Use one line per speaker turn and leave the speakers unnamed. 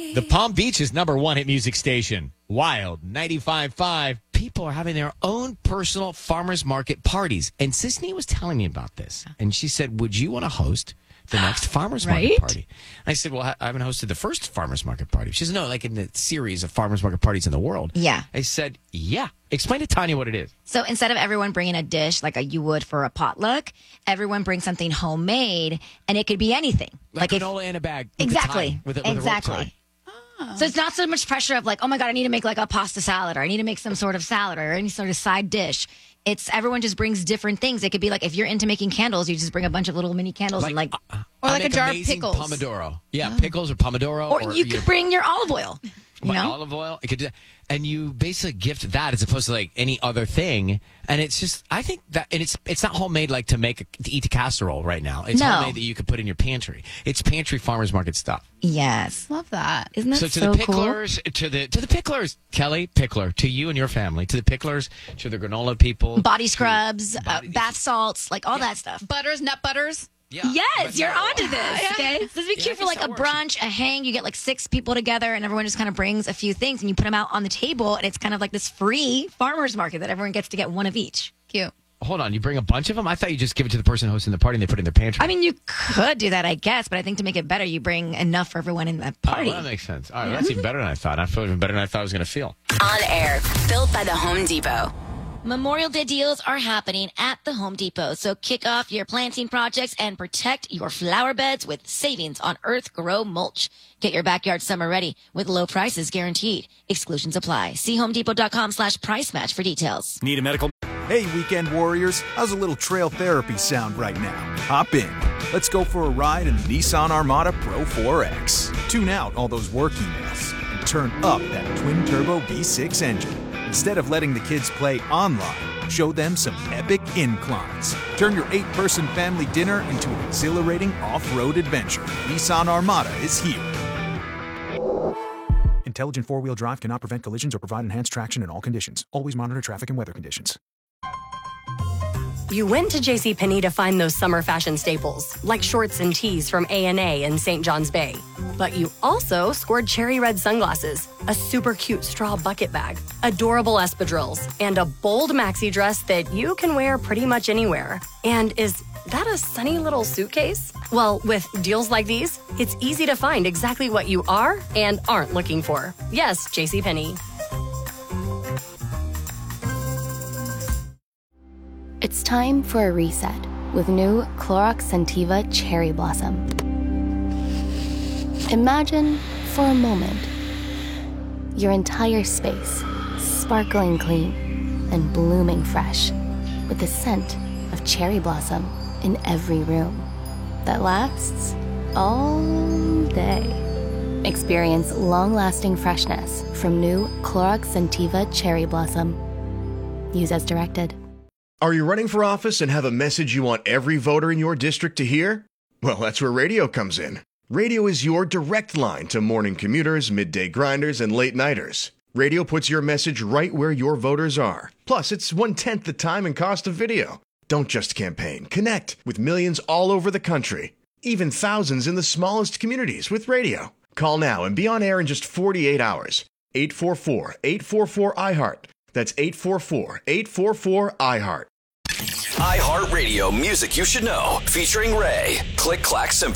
The Palm Beach is #1 hit music station. Wild 95.5. People are having their own personal farmers market parties. And Sisney was telling me about this. And she said, would you want to host the next farmers market party? I said, well, I haven't hosted the first farmers market party. She said, no, like in the series of farmers market parties in the world.
Yeah.
I said, yeah. Explain to Tanya what it is.
So instead of everyone bringing a dish like you would for a potluck, everyone brings something homemade, and it could be anything.
Like granola in a bag.
Exactly.
With a rope tie.
So it's not so much pressure of like, oh my God, I need to make like a pasta salad, or I need to make some sort of salad or any sort of side dish. It's everyone just brings different things. It could be like if you're into making candles, you just bring a bunch of little mini candles and like
or like a jar of pickles.
Pomodoro. Yeah, pickles or pomodoro.
Or you could bring your olive oil. You know?
Olive oil. It could, and you basically gift that as opposed to like any other thing. And it's just, I think that, and it's not homemade like to eat a casserole right now. It's homemade that you could put in your pantry. It's pantry farmers market stuff.
Yes,
love that.
Isn't that
so
so
to the
cool?
picklers, to the picklers, Kelly Pickler, to you and your family, to the picklers, to the granola people,
body scrubs, bath salts, like all that stuff.
Butters, nut butters.
Yeah,
yes, you're onto this. Okay, this would be cute for like a brunch, a hang. You get like 6 people together, and everyone just kind of brings a few things, and you put them out on the table, and it's kind of like this free farmers market that everyone gets to get one of each.
Cute.
Hold on, you bring a bunch of them? I thought you just give it to the person hosting the party and they put it in their pantry.
I mean, you could do that, I guess, but I think to make it better, you bring enough for everyone in the party.
Oh, well, that makes sense. All right, that's even better than I thought. I feel even better than I thought I was going to feel.
On air, built by the Home Depot.
Memorial Day deals are happening at the Home Depot, so kick off your planting projects and protect your flower beds with savings on Earth Grow mulch. Get your backyard summer ready with low prices guaranteed. Exclusions apply. See homedepot.com/price match for details.
Need a medical? Hey, weekend warriors, how's a little trail therapy sound right now? Hop in. Let's go for a ride in the Nissan Armada Pro 4X. Tune out all those work emails and turn up that twin-turbo V6 engine. Instead of letting the kids play online, show them some epic inclines. Turn your 8-person family dinner into an exhilarating off-road adventure. Nissan Armada is here. Intelligent four-wheel drive cannot prevent collisions or provide enhanced traction in all conditions. Always monitor traffic and weather conditions.
You went to JCPenney to find those summer fashion staples, like shorts and tees from A&A in St. John's Bay. But you also scored cherry red sunglasses, a super cute straw bucket bag, adorable espadrilles, and a bold maxi dress that you can wear pretty much anywhere. And is that a sunny little suitcase? Well, with deals like these, it's easy to find exactly what you are and aren't looking for. Yes, JCPenney.
It's time for a reset with new Clorox Scentiva Cherry Blossom. Imagine, for a moment, your entire space sparkling clean and blooming fresh with the scent of cherry blossom in every room that lasts all day. Experience long-lasting freshness from new Clorox Scentiva Cherry Blossom. Use as directed.
Are you running for office and have a message you want every voter in your district to hear? Well, that's where radio comes in. Radio is your direct line to morning commuters, midday grinders, and late-nighters. Radio puts your message right where your voters are. Plus, it's 1/10 the time and cost of video. Don't just campaign. Connect with millions all over the country. Even thousands in the smallest communities with radio. Call now and be on air in just 48 hours. 844-844-iHeart. That's 844-844-iHeart.
iHeartRadio music you should know, featuring Ray. Click Clack Symphony.